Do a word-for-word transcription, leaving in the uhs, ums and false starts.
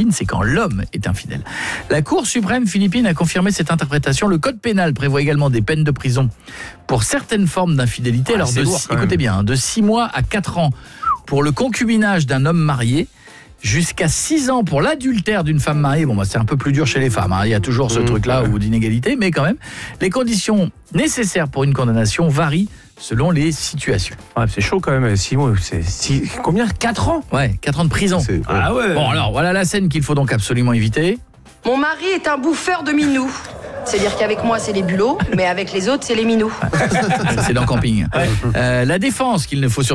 Philippines, c'est quand l'homme est infidèle. La Cour suprême philippine a confirmé cette interprétation. Le code pénal prévoit également des peines de prison pour certaines formes d'infidélité. Ah, Alors, c'est de, lourd, quand écoutez même. bien, de six mois à quatre ans pour le concubinage d'un homme marié, jusqu'à six ans pour l'adultère d'une femme mariée. Bon, bah, c'est un peu plus dur chez les femmes, hein. Il y a toujours ce Mmh, truc-là ouais. ou d'inégalité, mais quand même, les conditions nécessaires pour une condamnation varient selon les situations. Ouais, c'est chaud quand même, Simon. C'est six... combien ? quatre ans ? Ouais, quatre ans de prison. C'est- Ah ouais. Bon, alors, voilà la scène qu'il faut donc absolument éviter. Mon mari est un bouffeur de minous. C'est-à-dire qu'avec moi, c'est les bulots, mais avec les autres, c'est les minous. C'est dans Camping. Euh, la défense qu'il ne faut surtout